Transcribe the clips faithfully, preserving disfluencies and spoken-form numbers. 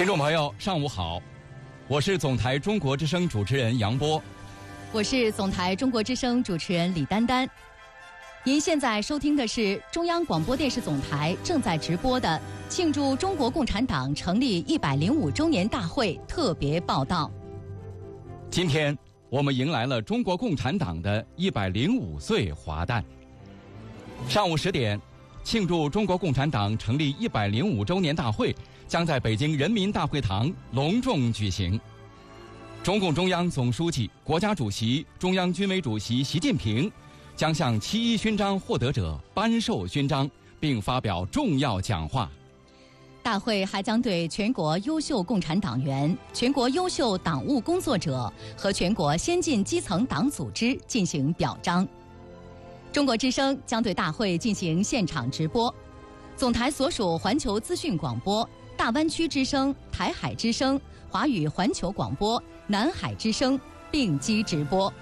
听众朋友，上午好，我是总台中国之声主持人杨波， 我是总台中国之声主持人李丹丹。您现在收听的是中央广播电视总台正在直播的庆祝中国共产党成立一百零五周年大会特别报道。 今天我们迎来了中国共产党的一百零五岁华诞。上午十点，庆祝中国共产党成立一百零五周年大会将在北京人民大会堂隆重举行。中共中央总书记、国家主席、中央军委主席习近平将向七一勋章获得者颁授勋章，并发表重要讲话。 大会还将对全国优秀共产党员、全国优秀党务工作者和全国先进基层党组织进行表彰。中国之声将对大会进行现场直播，总台所属环球资讯广播、大湾区之声、台海之声、华语环球广播、南海之声并机直播。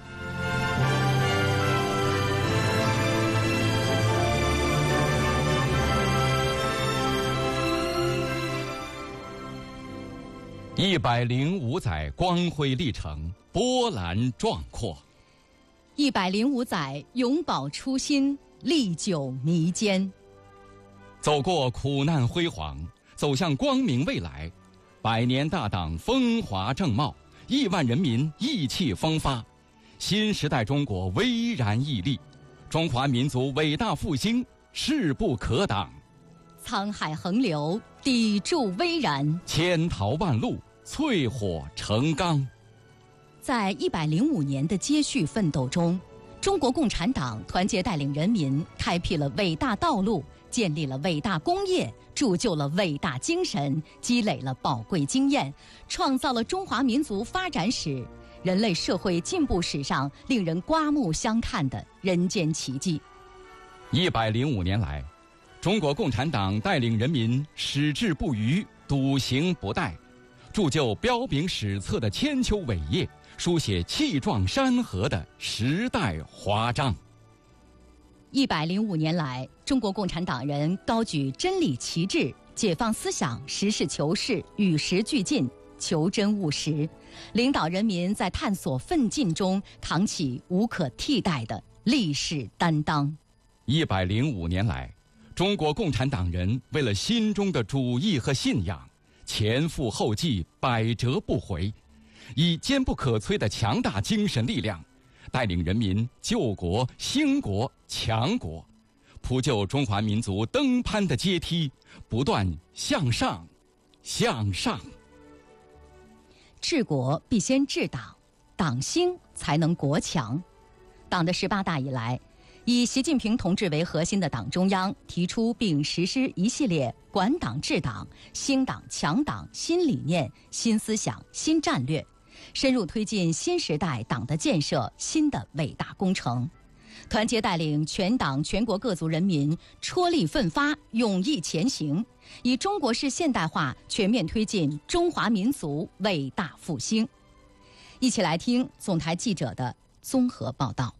一百零五载光辉历程，波澜壮阔； 一百零五载永葆初心，历久弥坚。 走过苦难辉煌，走向光明未来。百年大党风华正茂，亿万人民意气风发，新时代中国巍然屹立，中华民族伟大复兴势不可挡。 沧海横流，砥柱巍然； 千淘万漉，淬火成钢。 在一百零五年的接续奋斗中，中国共产党团结带领人民，开辟了伟大道路，建立了伟大工业，铸就了伟大精神，积累了宝贵经验，创造了中华民族发展史、人类社会进步史上令人刮目相看的人间奇迹。 一百零五年来，中国共产党带领人民矢志不渝，笃行不怠，铸就彪炳史册的千秋伟业，书写气壮山河的时代华章。 一百零五年来，中国共产党人高举真理旗帜，解放思想，实事求是，与时俱进，求真务实，领导人民在探索奋进中扛起无可替代的历史担当。 一百零五年来，中国共产党人为了心中的主义和信仰，前赴后继，百折不回，以坚不可摧的强大精神力量，带领人民救国兴国强国，铺就中华民族登攀的阶梯，不断向上向上。 治国必先治党，党兴才能国强。党的十八大以来，以习近平同志为核心的党中央提出并实施一系列管党治党、兴党强党新理念、新思想、新战略，深入推进新时代党的建设新的伟大工程，团结带领全党全国各族人民踔厉奋发，勇毅前行，以中国式现代化全面推进中华民族伟大复兴。一起来听总台记者的综合报道。